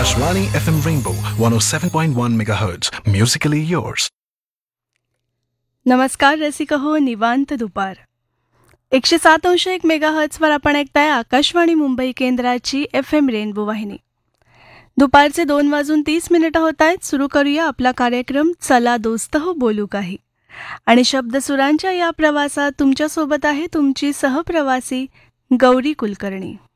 Akashvani FM Rainbow 107.1 MHz. Musically yours. नमस्कार रसिक हो, निवांत दुपार 107.1 मेगाहर्ट्झवर आपण ऐकताय आकाशवाणी मुंबई केंद्राची FM रेनबो वाहिनी. दुपारचे 2:30 होत आहेत. सुरू करूया आपला कार्यक्रम चला दोस्त हो बोलू काही. आणि शब्दसुरांच्या या प्रवासात तुमच्यासोबत आहे तुमची सहप्रवासी गौरी कुलकर्णी.